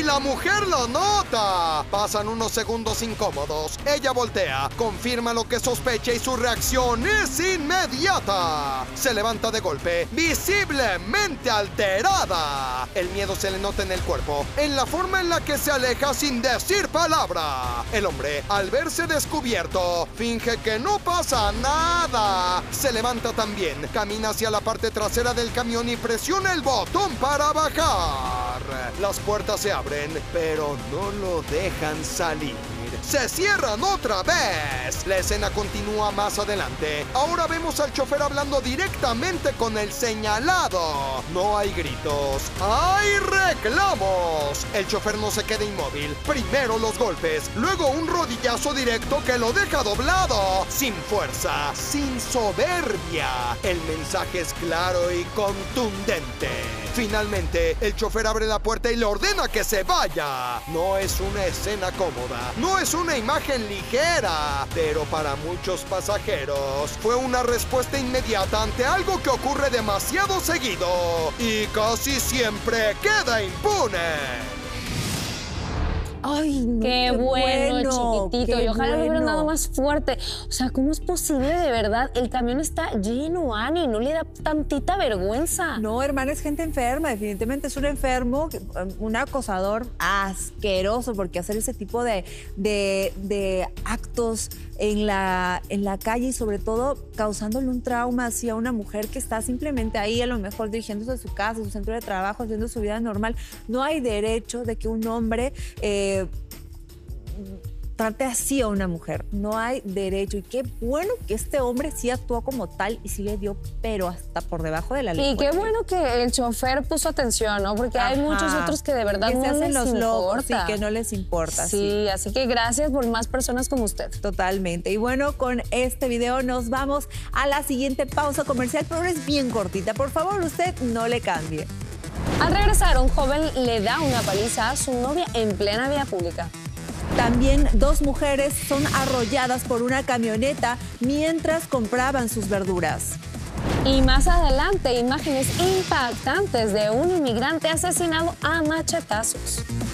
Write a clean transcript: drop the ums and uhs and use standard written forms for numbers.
la mujer lo nota. Pasan unos segundos incómodos. Ella voltea, confirma lo que sospecha y su reacción es inmediata. Se levanta de golpe, visiblemente alterada. El miedo se le nota en el cuerpo, en la forma en la que se aleja sin decir palabra. El hombre, al verse descubierto, finge que no pasa nada. Se levanta también, camina hacia la parte trasera del camión y presiona el botón para bajar. Las puertas se abren, pero no lo dejan salir. ¡Se cierran otra vez! La escena continúa más adelante. Ahora vemos al chofer hablando directamente con el señalado. No hay gritos, ¡hay reclamos! El chofer no se queda inmóvil. Primero los golpes, luego un rodillazo directo que lo deja doblado. Sin fuerza, sin soberbia. El mensaje es claro y contundente. Finalmente, el chofer abre la puerta y le ordena que se vaya. No es una escena cómoda, no es una imagen ligera, pero para muchos pasajeros fue una respuesta inmediata ante algo que ocurre demasiado seguido y casi siempre queda impune. Ay, no, qué bueno, chiquitito. Qué Y ojalá lo hubieran bueno. dado más fuerte. O sea, ¿cómo es posible de verdad? El camión está lleno, Ani. No le da tantita vergüenza. No, hermana, es gente enferma. Definitivamente es un enfermo, un acosador asqueroso, porque hacer ese tipo de actos en la calle y sobre todo causándole un trauma hacia una mujer que está simplemente ahí, a lo mejor dirigiéndose a su casa, a su centro de trabajo, haciendo su vida normal. No hay derecho de que un hombre trate así a una mujer. No hay derecho. Y qué bueno que este hombre sí actuó como tal y sí le dio, pero hasta por debajo de la ley. Y qué bueno que el chofer puso atención, ¿no? Porque hay muchos otros que de verdad que no se hacen les los locos y importa. que no les importa. Sí, así que gracias por más personas como usted. Totalmente. Y bueno, con este video nos vamos a la siguiente pausa comercial, pero es bien cortita. Por favor, usted no le cambie. Al regresar, un joven le da una paliza a su novia en plena vía pública. También 2 mujeres son arrolladas por una camioneta mientras compraban sus verduras. Y más adelante, imágenes impactantes de un inmigrante asesinado a machetazos.